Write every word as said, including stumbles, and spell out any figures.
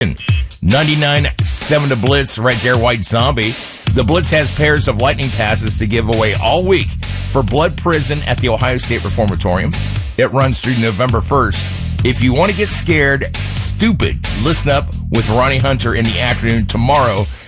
ninety-nine point seven to Blitz, right there, White Zombie. The Blitz has pairs of lightning passes to give away all week for Blood Prison at the Ohio State Reformatorium. It runs through November first. If you want to get scared, stupid, listen up with Ronnie Hunter in the afternoon tomorrow